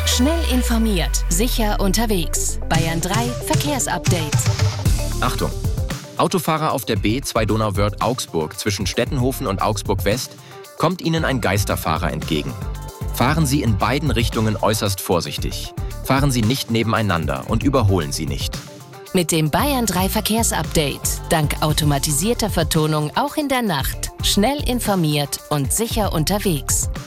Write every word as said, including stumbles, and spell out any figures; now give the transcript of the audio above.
Schnell informiert, sicher unterwegs. Bayern drei Verkehrsupdate. Achtung! Autofahrer auf der B zwei Donauwörth Augsburg zwischen Stettenhofen und Augsburg West kommt Ihnen ein Geisterfahrer entgegen. Fahren Sie in beiden Richtungen äußerst vorsichtig. Fahren Sie nicht nebeneinander und überholen Sie nicht. Mit dem Bayern drei Verkehrsupdate, dank automatisierter Vertonung auch in der Nacht, schnell informiert und sicher unterwegs.